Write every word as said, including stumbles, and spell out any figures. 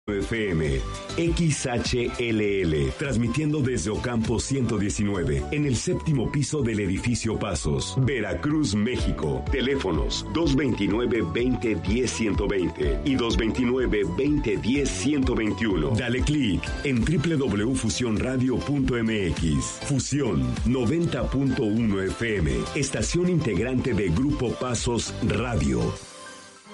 F M, X H L L, transmitiendo desde Ocampo ciento diecinueve, en el séptimo piso del edificio Pasos, Veracruz, México. Teléfonos dos veintinueve, veinte, diez, ciento veinte y dos veintinueve, veinte, diez, ciento veintiuno. Dale clic en doble u doble u doble u punto fusión radio punto m x. Fusión noventa punto uno F M, estación integrante de Grupo Pasos Radio.